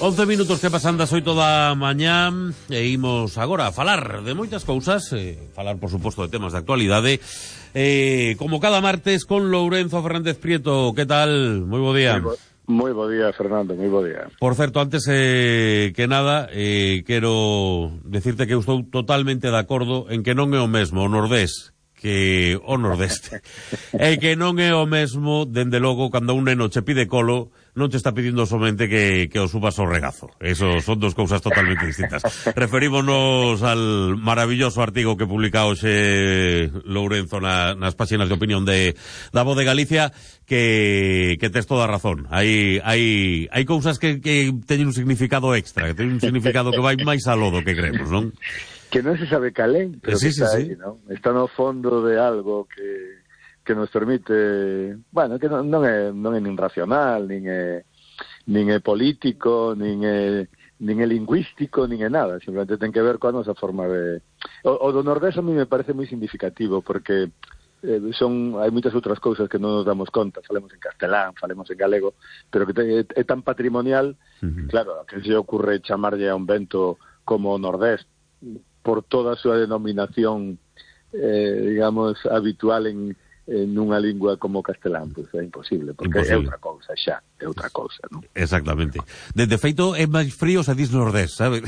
11 minutos que pasan das 8 da mañá e imos agora a falar de moitas cousas, falar por suposto de temas de actualidade, como cada martes con Lourenzo Fernández Prieto. Que tal? Moi bo día. Moi bo día, Fernando, moi bo día. Por certo, antes que nada, quero decirte que eu estou totalmente de acordo en que non é o mesmo o Nordés que o Nordeste. E que non é o mesmo, dende logo, cando un neno che pide colo, non te está pidindo somente que o subas ao regazo. Eso son dos cousas totalmente distintas. Referímonos al maravilloso artigo que publica hoxe Lourenzo nas páxinas de opinión da Voz de Galicia, que tes toda a razón. Hai cousas que teñen un significado extra, que teñen un significado que vai máis aló do que creemos, non? Que non se sabe calén, pero sí, que está sí, aí, non? Está no fondo de algo que nos permite, bueno, que non é nin racional, nin é político, nin é lingüístico, nin é nada, simplemente ten que ver coa nosa forma de... O do Nordés a mí me parece moi significativo, porque hai moitas outras cousas que non nos damos conta, falemos en castelán, falemos en galego, pero que é tan patrimonial, claro, que se ocurre chamarlle a un vento como o Nordés, por toda a súa denominación, digamos, habitual en unha lingua como o castelán, pois é imposible, porque imposible. É outra cousa xa, é outra cousa, non? Exactamente. De feito, é máis frío se dis Nordés, sabe?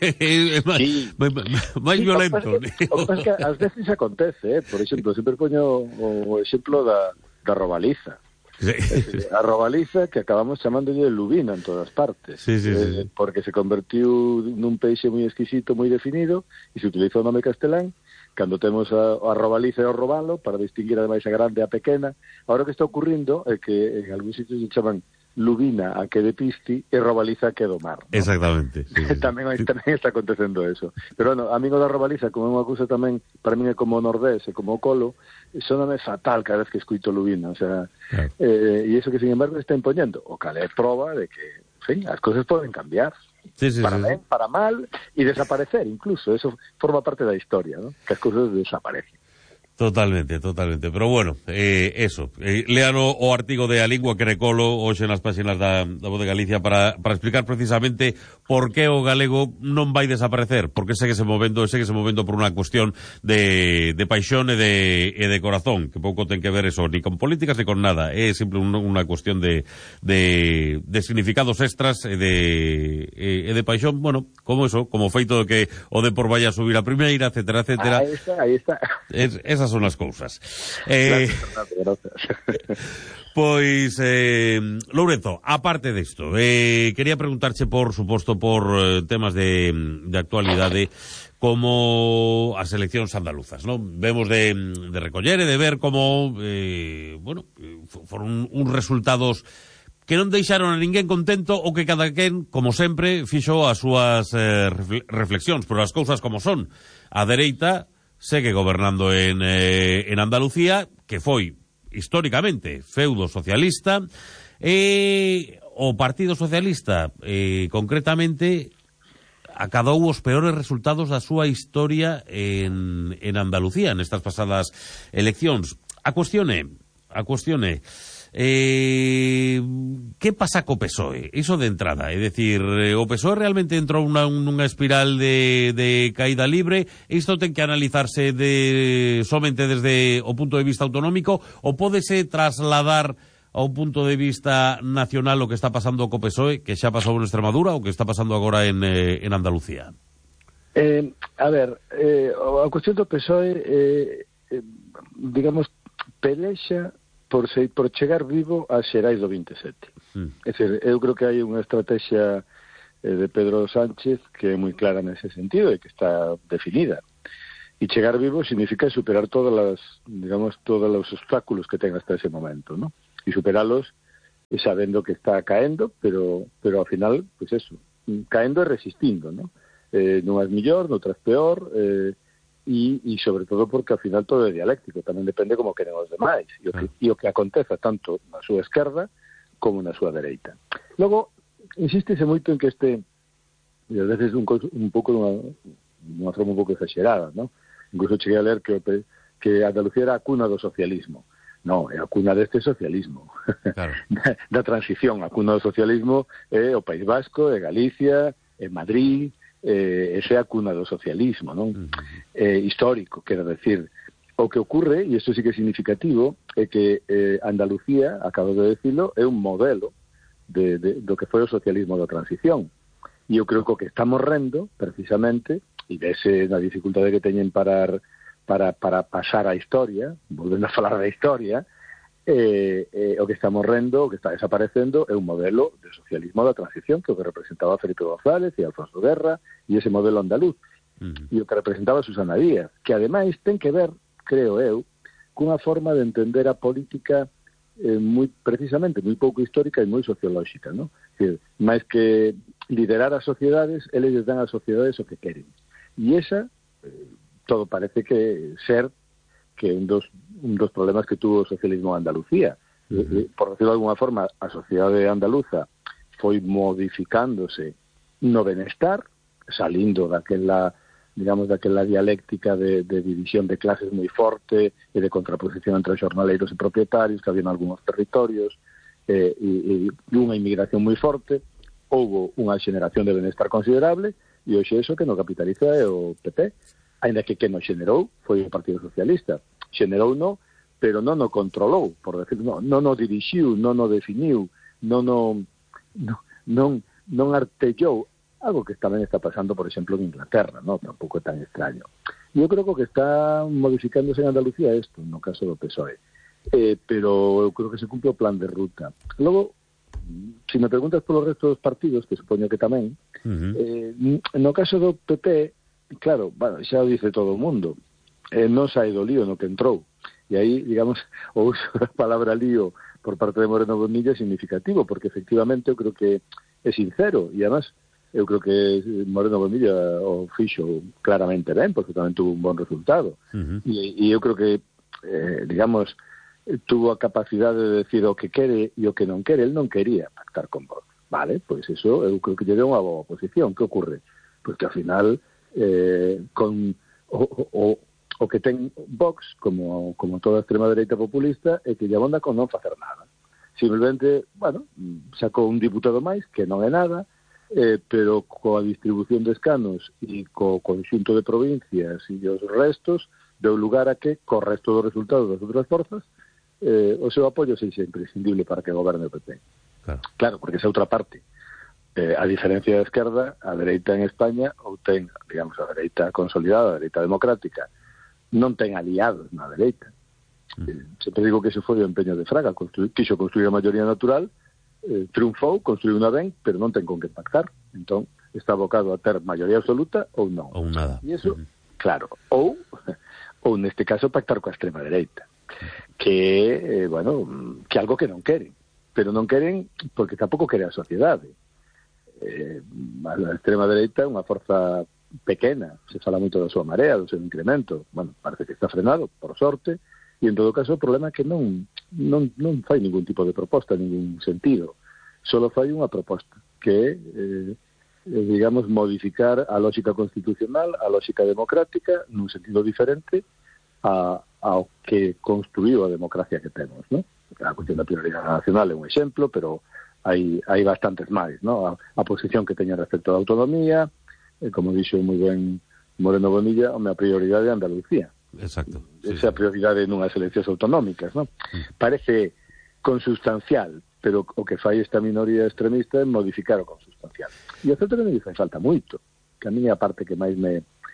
É máis violento. O que pasa que ás veces acontece, por exemplo, sempre poño o exemplo da robaliza. Sí. A robaliza, que acabamos chamándolle lubina en todas partes, sí. porque se convertiu nun peixe moi exquisito, moi definido, e se utilizou o nome castelán, cando temos a robaliza e o robalo, para distinguir ademais a grande e a pequena. Ahora o que está ocurrindo é que en algúns sitios se chaman lubina a que de pisti e robaliza a que do mar, ¿no? Exactamente. Sí. Tamén está acontecendo eso. Pero, bueno, amigo da robaliza, como é unha cousa tamén, para mí é como o Nordés e como o colo, soname fatal cada vez que escuito lubina, o sea, claro. E iso que, sin embargo, está impoñendo, o cal é prova de que, en fin, as cousas poden cambiar. Sí, para ben, para mal, e desaparecer, incluso. Eso forma parte da historia, ¿no? Que as cousas desaparecen. Totalmente. Pero bueno, eso. Lean o artigo de A Lingua que recolo hoxe nas páxinas da Voz de Galicia para explicar precisamente por que o galego non vai desaparecer, porque segue se movendo por unha cuestión de paixón e de corazón, que pouco ten que ver eso, ni con políticas ni con nada. É simple unha cuestión de significados extras e de paixón, bueno, como eso, como feito de que o Depor vaya a subir a primeira, etcétera. Aí está. Esas son as cousas. Gracias. Pois, Lourenzo, aparte desto, quería preguntarche, por suposto, por temas de actualidade, como as eleccións andaluzas, non? Vemos de recoller e de ver como, foron uns resultados que non deixaron a ninguén contento, ou que cada quen, como sempre, fixo as súas reflexións, pero as cousas como son. A dereita segue gobernando en Andalucía, que foi históricamente feudo socialista, e o Partido Socialista concretamente acadou os peores resultados da súa historia en Andalucía nestas pasadas eleccións. A cuestión é que pasa co PSOE? Iso de entrada, é dicir, o PSOE realmente entrou nunha espiral de caída libre. Isto ten que analizarse somente desde o punto de vista autonómico, ou pódese trasladar ao punto de vista nacional o que está pasando co PSOE, que xa pasou en Extremadura, ou que está pasando agora en Andalucía? A ver, a cuestión do PSOE, digamos, pelexa por chegar vivo ás xerais do 27. É dicir, eu creo que hai unha estrategia de Pedro Sánchez que é moi clara nese sentido e que está definida. E chegar vivo significa superar todos os obstáculos que ten hasta ese momento, ¿no? E superalos sabendo que está caendo, pero ao final, pues eso, caendo e resistindo, ¿no? Nunhas millor, noutras peor, e sobre todo porque ao final todo é dialéctico, tamén depende como queren os demais e o que aconteza tanto na súa esquerda como na súa dereita. Logo, insístese moito en que e a veces un pouco dunha forma un pouco exagerada, ¿no? Incluso cheguei a ler que Andalucía era a cuna do socialismo. Non, é a cuna deste socialismo. Claro. Da transición. A cuna do socialismo é o País Vasco, é Galicia, é Madrid, esa é a cuna do socialismo, non? Histórico, quero decir. O que ocurre, e isto sí que é significativo, é que Andalucía, acabo de decirlo, é un modelo do que foi o socialismo da transición. E eu creo que o que estamos rendo, precisamente, e vese na dificultade que teñen para pasar a historia, volvendo a falar da historia, o que estamos rendo, o que está desaparecendo, é un modelo de socialismo da transición, que o que representaba Felipe González e Alfonso Guerra, e ese modelo andaluz, e o que representaba Susana Díaz, que ademais ten que ver, creo eu, cunha forma de entender a política precisamente moi pouco histórica e moi sociolóxica, non? Máis que liderar as sociedades, eles les dan ás sociedades o que queren. E esa, todo parece que ser que un dos problemas que tuvo o socialismo en Andalucía. Por decirlo de alguna forma, a sociedade andaluza foi modificándose no benestar, salindo daquela dialéctica de división de clases moi forte e de contraposición entre xornaleiros e propietarios que había en algúns territorios, e unha inmigración moi forte. Houbo unha xeneración de benestar considerable, e hoxe eso que non capitaliza é o PP, ainda que non xenerou foi o Partido Socialista. Xenerou non, pero non o controlou, por decirlo, non o dirixiu, non o definiu, non artellou, algo que tamén está pasando, por exemplo, en Inglaterra, ¿no? Tampouco é tan extraño. Eu creo que o que está modificándose en Andalucía é isto, no caso do PSOE. Pero eu creo que se cumple o plan de ruta. Logo, se me preguntas polo resto dos partidos, que supoño que tamén, no caso do PP, claro, bueno, xa o dice todo o mundo, non sai do lío no que entrou. E aí, digamos, o uso da palabra lío por parte de Moreno Bonilla é significativo, porque efectivamente eu creo que é sincero, e además eu creo que Moreno Bonilla o fixo claramente ben, porque tamén tuvo un bon resultado. E eu creo que, digamos, tuvo a capacidade de decir o que quere e o que non quere. El non quería pactar con Vox, vale? Pois eso eu creo que lle deu unha boa oposición. Que ocurre? Pois que ao final con o que ten Vox, como toda a extrema dereita populista, é que lle abonda con non facer nada. Simplemente, bueno, sacou un diputado máis, que non é nada, pero coa distribución de escanos e co conxunto de provincias e os restos, deu lugar a que, co resto dos resultados das outras forzas, o seu apoio sexa imprescindible para que goberne o PP. Claro, porque esa outra parte, a diferencia da esquerda, a dereita en España, ou ten, digamos, a dereita consolidada, a dereita democrática, non ten aliados na dereita. Sempre digo que ese foi o empeño de Fraga, quixo construir a maioría natural, triunfou, construiu unha ben, pero non ten con que pactar. Entón, está abocado a ter maioría absoluta ou non. Ou nada. E iso, claro, ou neste caso pactar coa extrema dereita, que, bueno, que algo que non queren, pero non queren porque tampouco quere a sociedade. A extrema dereita é unha forza pequena, se fala moito da súa marea, do seu incremento, bueno, parece que está frenado, por sorte, e en todo caso o problema é que non fai ningún tipo de proposta, ningún sentido, solo fai unha proposta, que é, digamos, modificar a lógica constitucional, a lógica democrática, nun sentido diferente ao que construiu a democracia que temos, ¿no? A cuestión da prioridade nacional é un exemplo, pero hai bastantes máis, ¿no? A posición que teña respecto da autonomía, como dixo moi ben Moreno Bonilla, a prioridade é Andalucía. Exacto. Esa prioridade nunhas eleccións autonómicas, ¿no? Parece consustancial, pero o que fai esta minoría extremista é modificar o consustancial. E o certo que me fai falta moito, que a mí é a parte que máis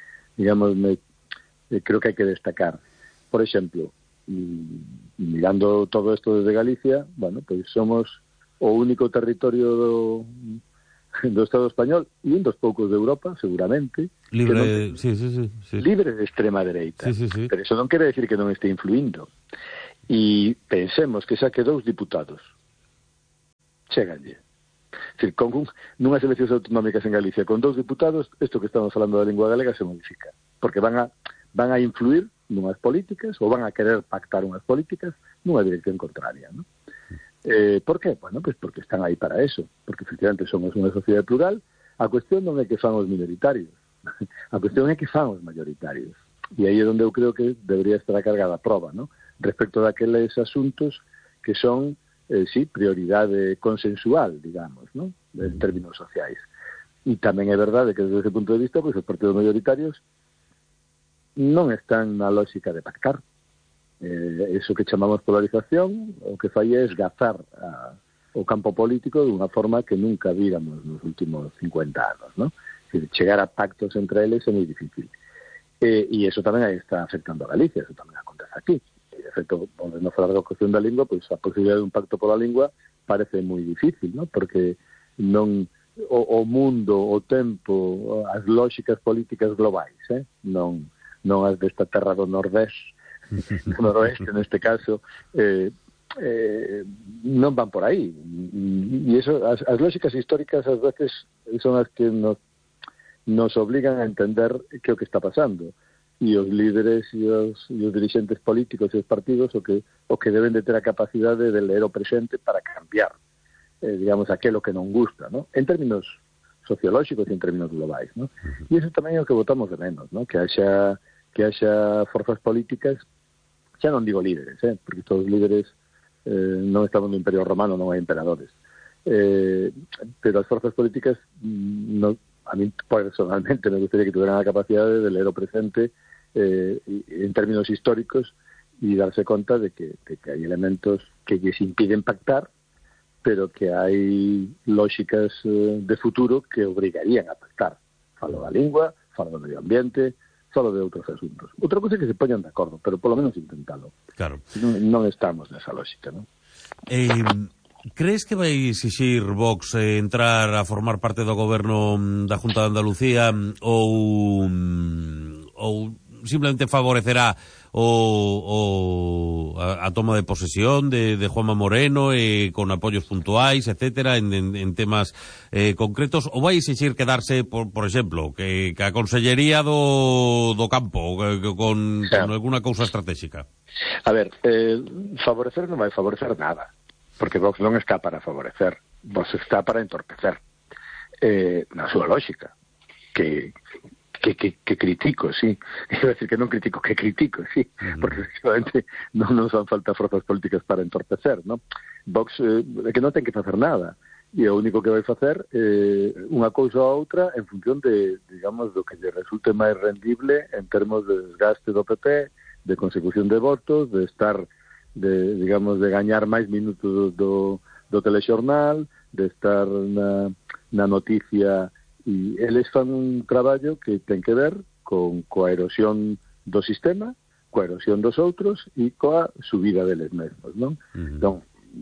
creo que hai que destacar. Por exemplo, mirando todo isto desde Galicia, bueno, pois somos o único territorio do Estado español e un dos poucos de Europa, seguramente, libre, libre de extrema dereita. Pero eso non quere decir que non este influindo. E pensemos que saque 2 diputados. Chéganlle. Es decir, nunhas eleccións autonómicas en Galicia con 2 diputados, isto que estamos falando da lingua galega se modifica. Porque van a influir nunhas políticas ou van a querer pactar unhas políticas nunha dirección contraria, ¿no? ¿Por qué? Bueno, pues porque están aí para eso, porque efectivamente somos unha sociedade plural. A cuestión non é que fan os minoritarios, a cuestión é que fan os mayoritarios, e aí é onde eu creo que debería estar a cargada a prova, ¿no? respecto daqueles asuntos que son, sí, prioridade consensual, digamos, ¿no?, en términos sociais. E tamén é verdade que desde ese punto de vista, pois os partidos maioritarios non están na lógica de pactar. Eso que chamamos polarización, o que fai é esgazar o campo político de unha forma que nunca víramos nos últimos 50 anos, ¿no? Chegar a pactos entre eles é moi difícil. E eso tamén está afectando a Galicia, eso tamén acontece aquí. De feito, volvendo a falar da cuestión da lingua, pois a posibilidade de un pacto pola lingua parece moi difícil, ¿no?, porque non o mundo, o tempo, as lógicas políticas globais, non as desta terra do Nordeste, do Noroeste neste caso, non van por aí. E eso, as lógicas históricas ás veces son as que nos obligan a entender que é o que está pasando, e os líderes e os dirigentes políticos e os partidos o que deben de ter a capacidade de ler o presente para cambiar, digamos, aquelo que non gusta, ¿no?, en términos sociolóxicos e en términos globais, ¿no? E iso tamén é o que votamos de menos, ¿no?, que haxa forzas políticas, xa non digo líderes, porque todos os líderes non estamos no Imperio Romano, non hai emperadores, pero as forzas políticas a mí personalmente me gustaría que tuvieran a capacidade de ler o presente en términos históricos e darse conta de que hai elementos que lles impiden pactar, pero que hai lógicas de futuro que obrigarían a pactar. Falo da lingua, falo do medio ambiente, falo de outros asuntos. Outra cosa é que se poñan de acordo, pero polo menos intentalo. Claro. Non estamos nesa lógica, non? Crees que vai exixir Vox entrar a formar parte do goberno da Junta de Andalucía ou simplemente favorecerá a toma de posesión de Juanma Moreno con apoios puntuais, etcétera, en temas concretos, ou vai exixir quedarse, por exemplo, que a Consellería do Campo con alguna cousa estratégica? A ver, favorecer non vai favorecer nada, porque Vox non está para favorecer, Vox está para entorpecer, na súa lógica, que critico, sí. Iba a decir que non critico, que critico, sí, porque efectivamente non nos fan falta forzas políticas para entorpecer, ¿no? Vox que non ten que facer nada, e o único que vai facer unha cousa ou outra en función de, digamos, do que lle resulte máis rendible en termos de desgaste do PP, de consecución de votos, de estar digamos, de gañar máis minutos do telexornal, de estar na noticia, e eles fan un traballo que ten que ver coa erosión do sistema, coa erosión dos outros e coa subida deles mesmos, non? Entón,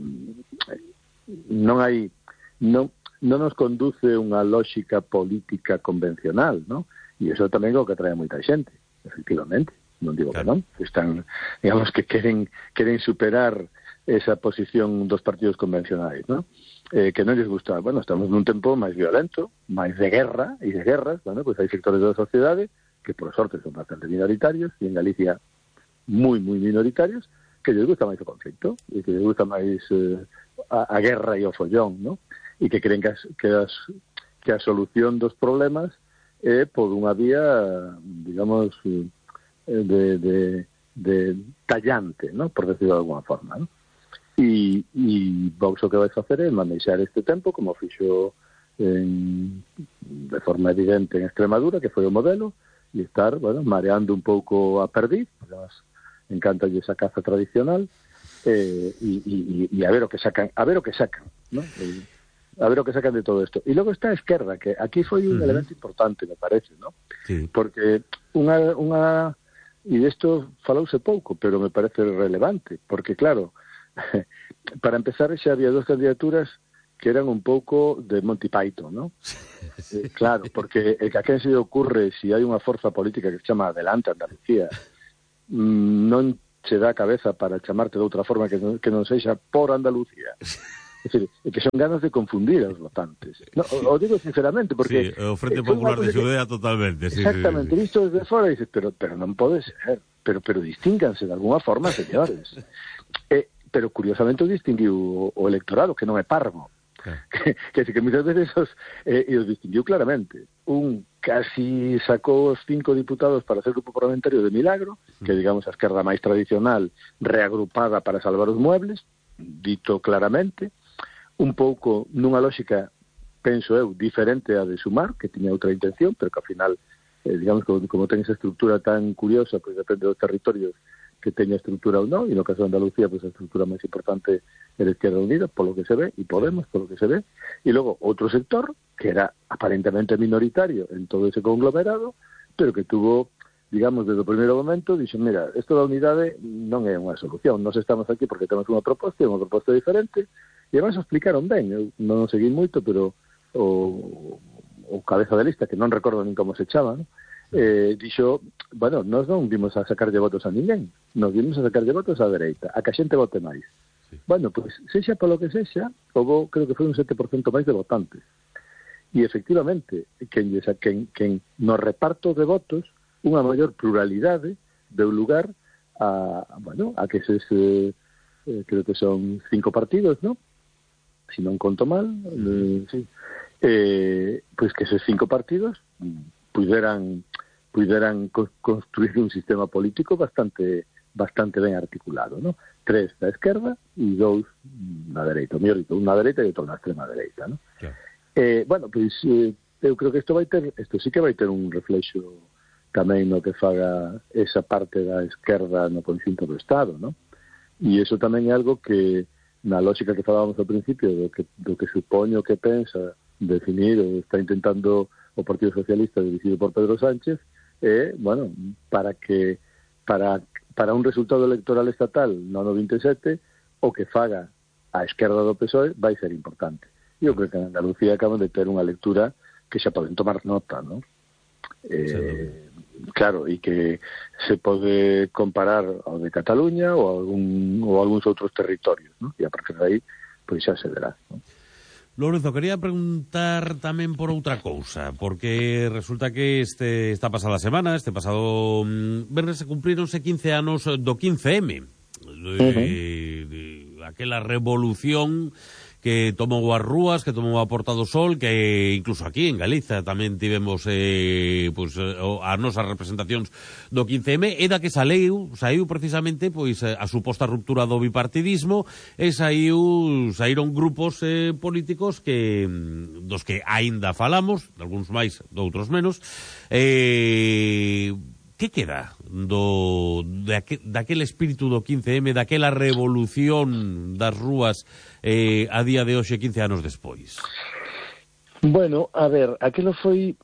non nos conduce unha lógica política convencional, non? E iso tamén é o que atrae moita xente, efectivamente. Non digo que non, están, digamos, que queren superar esa posición dos partidos convencionais, ¿no? Que non les gusta. Bueno, estamos nun tempo máis violento, máis de guerra e de guerras, bueno, pues hai sectores da sociedade que por sorte son bastante minoritarios, e en Galicia moi minoritarios, que les gusta máis o conflicto e que les gusta máis a guerra e o follón, ¿no? E que creen que a solución dos problemas é por unha vía, digamos, de tallante, ¿no?, por decirlo de alguna forma, ¿no? E Vox o que vai facer é manexar este tempo, como fixo de forma evidente en Extremadura, que foi o modelo, e estar, bueno, mareando un pouco a perdiz, además encanta esa caza tradicional, e a ver o que sacan, ¿no? A ver o que sacan de todo isto. E logo está a esquerda, que aquí foi un elemento importante, me parece, ¿no? Sí. Porque unha e desto falouse pouco, pero me parece relevante, porque claro, para empezar xa había dos candidaturas que eran un pouco de Monty Python, ¿no? Claro, porque a quen se ocurre, si hai unha forza política que se chama Adelante Andalucía, non che dá a cabeza para chamarte de outra forma que non sexa por Andalucía. É dicir, que son ganas de confundir aos votantes. No, o digo sinceramente, porque... Sí, o Frente Popular de Xudea totalmente. Sí, exactamente, visto desde fora, dices, pero non pode ser, pero distínganse de alguna forma, señores. Pero curiosamente o distinguiu o electorado, que non é parvo. que muchas veces os distinguiu claramente. Un casi sacou os 5 diputados para ser grupo parlamentario de milagro, que digamos a esquerda máis tradicional reagrupada para salvar os muebles, dito claramente, un pouco nunha lógica, penso eu, diferente a de Sumar, que tiña outra intención, pero que ao final, digamos, como ten esa estructura tan curiosa, pois depende dos territorios que teña estructura ou non, e no caso de Andalucía, pois a estructura máis importante era Izquierda Unida, polo que se ve, e Podemos, polo que se ve, e logo outro sector, que era aparentemente minoritario en todo ese conglomerado, pero que tuvo, digamos, desde o primeiro momento, dixo, mira, isto da unidade non é unha solución, nós estamos aquí porque temos unha proposta diferente, e además o explicaron ben, eu non o seguí moito, pero o cabeza de lista, que non recordo nin como se chama, non? Dixo, bueno, nós non vimos a sacarlle votos a ninguén, nos vimos a sacarlle votos á dereita, a que a xente vote máis. Sí. Bueno, pois, sexa polo que sexa, houve, creo que foi un 7% máis de votantes. E, efectivamente, quen no reparto de votos, unha maior pluralidade deu lugar a que creo que son 5 partidos, ¿no? Si non conto mal, sí. Pois que esos 5 partidos puderan construir un sistema político bastante ben articulado, ¿no? 3 da esquerda e 2 na dereita, mellor dito, un na dereita e outro na extrema dereita, ¿no? Yeah. Bueno, pois eu creo que isto sí que vai ter un reflexo tamén no que faga esa parte da esquerda no conxunto do Estado, ¿no? E iso tamén é algo que na lógica que falábamos ao principio do que supoño que pensa definir ou está intentando o Partido Socialista dirigido por Pedro Sánchez, bueno, para un resultado electoral estatal no ano 27, o que faga a esquerda do PSOE vai ser importante. Eu creo que en Andalucía acaban de ter unha lectura que xa poden tomar nota, ¿no? Claro, e que se pode comparar ao de Cataluña ou algúns outros territorios, ¿no? E a partir de aí, pois xa se verá, ¿no? Lourenzo, quería preguntar tamén por outra cousa, porque resulta que esta pasada semana, este pasado venres, se cumprironse 15 anos do 15M, aquela revolución que tomou as rúas, que tomou a Porta do Sol, que incluso aquí en Galiza tamén tivemos as nosas representacións do 15M, e da que saiu precisamente pois a suposta ruptura do bipartidismo, e saíron grupos políticos dos que aínda falamos, algúns máis, doutros menos. Que queda daquele espírito do 15M, daquela revolución das rúas a día de hoxe, 15 anos despois? Bueno, a ver, aquilo foi,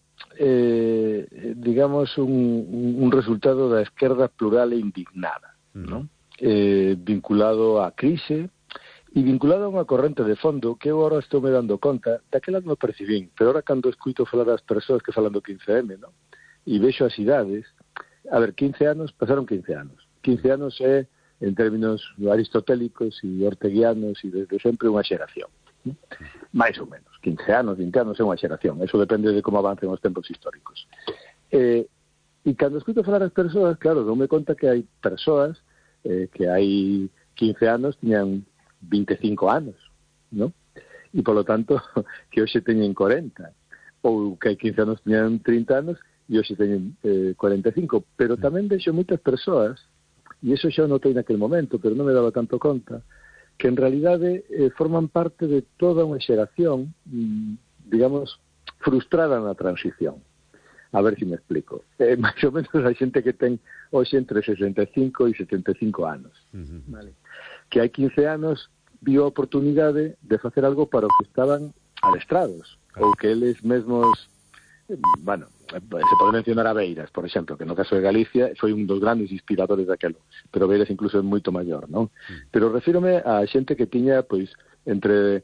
digamos, un resultado da esquerda plural e indignada, ¿no? Vinculado á crise e vinculado a unha corrente de fondo que eu agora estou me dando conta, daquela non percibín, pero ahora cando escuito falar das persoas que falan do 15M, ¿no? E vexo as idades. A ver, 15 anos, pasaron 15 anos. 15 anos é, en términos aristotélicos e orteguianos e desde sempre, unha xeración, ¿no? Mais ou menos. 15 anos, 20 anos é unha xeración. Eso depende de como avancen os tempos históricos. E cando escuto falar as persoas, claro, non me conta que hai persoas que hai 15 anos tiñan 25 anos, ¿no? E, polo tanto, que hoxe teñen 40. Ou que hai 15 anos tiñan 30 anos e hoxe teñen 45, pero tamén vexo moitas persoas, e iso xa o notei naquele momento, pero non me daba tanto conta, que en realidade forman parte de toda unha xeración, digamos, frustrada na transición. A ver se me explico. Mais ou menos a xente que ten hoxe entre 65 e 75 anos. Vale? Que hai 15 anos viu a oportunidade de facer algo para o que estaban adestrados, ou que eles mesmos, bueno, se pode mencionar a Beiras, por exemplo, que no caso de Galicia foi un dos grandes inspiradores daquelo, pero Beiras incluso é moito maior, non? Pero refírome a xente que tiña, pois, entre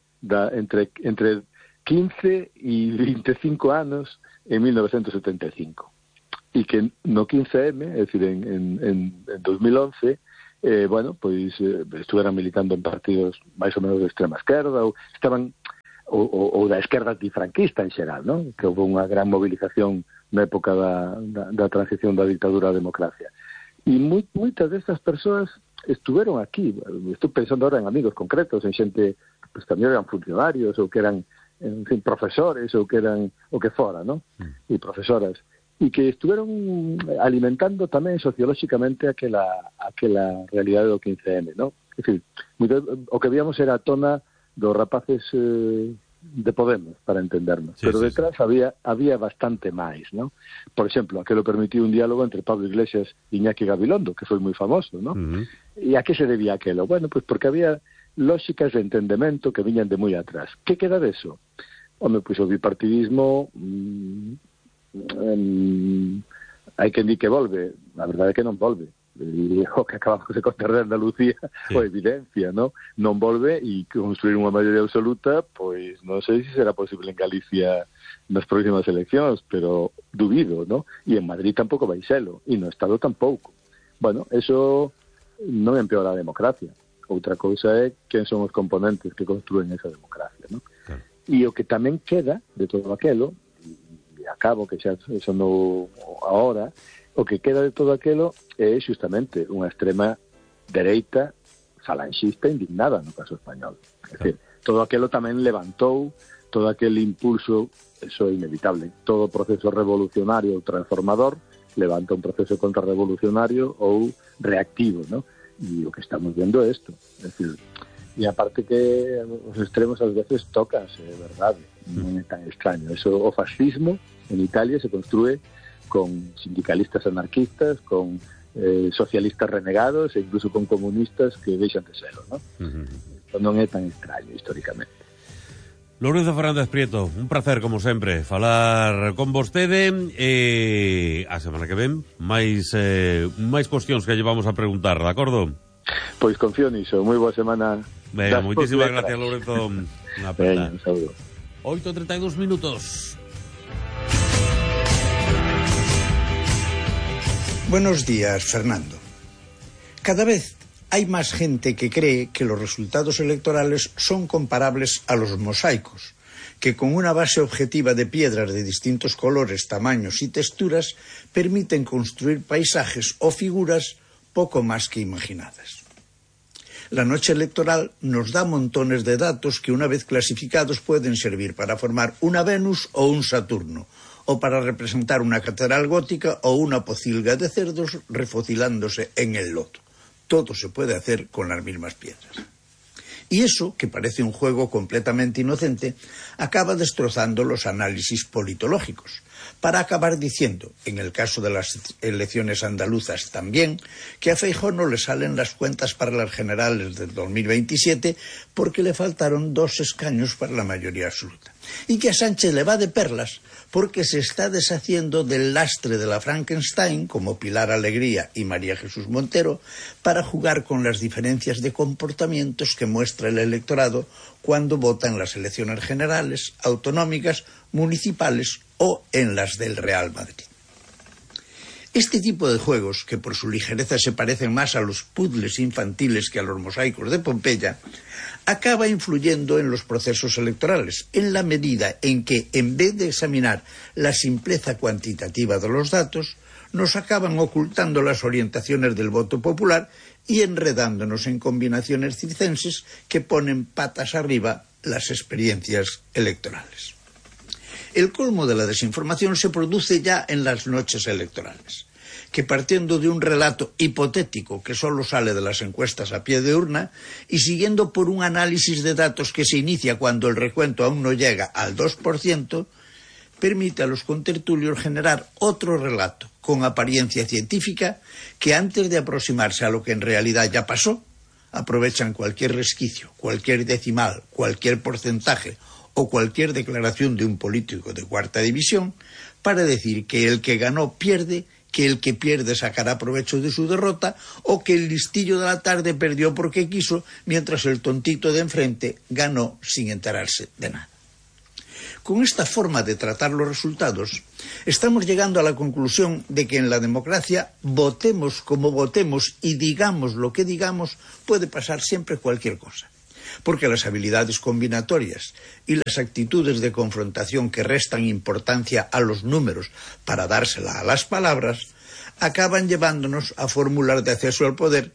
15 e 25 anos en 1975, e que no 15M, é dicir, en 2011, bueno, pois estuveran militando en partidos máis ou menos de extrema esquerda, ou estaban ou da esquerda antifranquista en xeral, non? Que houve unha gran movilización na época da transición da ditadura á democracia. E moitas destas persoas estuveron aquí. Estou pensando ahora en amigos concretos, en xente pues tamén eran funcionarios ou que eran, en fin, profesores ou que eran o que fora, ¿no? E profesoras, e que estuveron alimentando tamén sociolóxicamente aquela realidade do 15M, ¿no? É dicir, o que víamos era a tona dos rapaces de Podemos, para entendernos, pero detrás había bastante máis, ¿no? Por exemplo, aquilo permitiu un diálogo entre Pablo Iglesias e Iñaki Gabilondo, que foi moi famoso, ¿no? E a que se debía aquelo? Bueno, pues porque había lógicas de entendemento que viñan de moi atrás. Que queda deso? Home, pois o bipartidismo hai quen di que volve, a verdade é que non volve, e o que acabamos de contar de Andalucía o evidencia, ¿no? Non volve, e construir unha maioría absoluta, pois non sei se será posible en Galicia nas próximas eleccións, pero dubido, ¿no? E en Madrid tampouco vai selo, e no Estado tampouco. Bueno, eso non empeora a democracia. Outra cousa é quen son os componentes que construen esa democracia, ¿no? Claro. E o que tamén queda de todo aquelo, acabo, que xa sonou ahora, o que queda de todo aquelo é justamente unha extrema dereita falanxista indignada no caso español. É dicir, todo aquelo tamén levantou todo aquel impulso, eso é inevitable, todo proceso revolucionario ou transformador levanta un proceso contrarrevolucionario ou reactivo, ¿no? E o que estamos vendo é isto, é dicir, e aparte que os extremos ás veces tocas, é verdade, non é tan extraño. Eso, o fascismo en Italia se construe con sindicalistas anarquistas, con socialistas renegados e incluso con comunistas que deixan de serlo, ¿no? Isto non é tan extraño históricamente. Lourenzo Fernández Prieto, un placer como sempre falar con vostede, a semana que ven máis cuestións que llevamos a preguntar, de acordo? Pois confío niso, moi boa semana. Venga, moitísimas gracias, Lourenzo. Unha aperta. Un saúdo. 8:32 minutos. Buenos días, Fernando. Cada vez hay más gente que cree que los resultados electorales son comparables a los mosaicos, que con una base objetiva de piedras de distintos colores, tamaños y texturas permiten construir paisajes o figuras poco más que imaginadas. La noche electoral nos da montones de datos que, una vez clasificados, pueden servir para formar una Venus o un Saturno, o para representar una catedral gótica o una pocilga de cerdos refocilándose en el loto. Todo se puede hacer con las mismas piedras. Y eso, que parece un juego completamente inocente, acaba destrozando los análisis politológicos, para acabar diciendo, en el caso de las elecciones andaluzas también, que a Feijóo no le salen las cuentas para las generales del 2027 porque le faltaron 2 escaños para la mayoría absoluta. Y que a Sánchez le va de perlas porque se está deshaciendo del lastre de la Frankenstein, como Pilar Alegría y María Jesús Montero, para jugar con las diferencias de comportamientos que muestra el electorado cuando vota en las elecciones generales, autonómicas, municipales o en las del Real Madrid. Este tipo de juegos, que por su ligereza se parecen más a los puzzles infantiles que a los mosaicos de Pompeya, acaba influyendo en los procesos electorales, en la medida en que, en vez de examinar la simpleza cuantitativa de los datos, nos acaban ocultando las orientaciones del voto popular y enredándonos en combinaciones circenses que ponen patas arriba las experiencias electorales. El colmo de la desinformación se produce ya en las noches electorales, que partiendo de un relato hipotético que solo sale de las encuestas a pie de urna y siguiendo por un análisis de datos que se inicia cuando el recuento aún no llega al 2%, permite a los contertulios generar otro relato con apariencia científica que, antes de aproximarse a lo que en realidad ya pasó, aprovechan cualquier resquicio, cualquier decimal, cualquier porcentaje o cualquier declaración de un político de cuarta división para decir que el que ganó pierde, que el que pierde sacará provecho de su derrota o que el listillo de la tarde perdió porque quiso, mientras el tontito de enfrente ganó sin enterarse de nada. Con esta forma de tratar los resultados, estamos llegando a la conclusión de que en la democracia, votemos como votemos y digamos lo que digamos, puede pasar siempre cualquier cosa. Porque las habilidades combinatorias y las actitudes de confrontación que restan importancia a los números para dársela a las palabras, acaban llevándonos a fórmulas de acceso al poder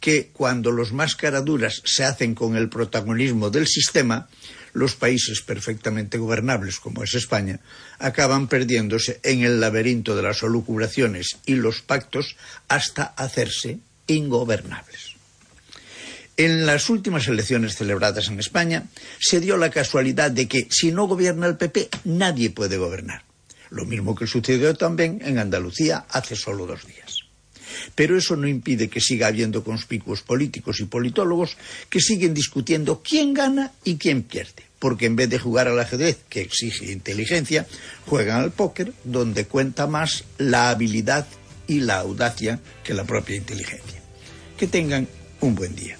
que cuando los más caraduras se hacen con el protagonismo del sistema, los países perfectamente gobernables, como es España, acaban perdiéndose en el laberinto de las elucubraciones y los pactos hasta hacerse ingobernables. En las últimas elecciones celebradas en España se dio la casualidad de que si no gobierna el PP, nadie puede gobernar. Lo mismo que sucedió también en Andalucía hace solo 2 días. Pero eso no impide que siga habiendo conspicuos políticos y politólogos que siguen discutiendo quién gana y quién pierde, porque en vez de jugar al ajedrez, que exige inteligencia, juegan al póker, donde cuenta más la habilidad y la audacia que la propia inteligencia. Que tengan un buen día.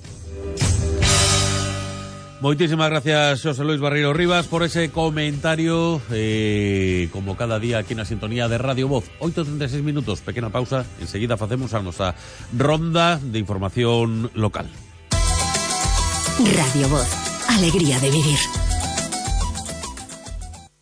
Moitísimas gracias, Xosé Luis Barreiro Rivas, por ese comentario, como cada día aquí na sintonía de Radio Voz. 8:36 minutos, pequena pausa, enseguida facemos a nosa ronda de información local. Radio Voz, alegría de vivir.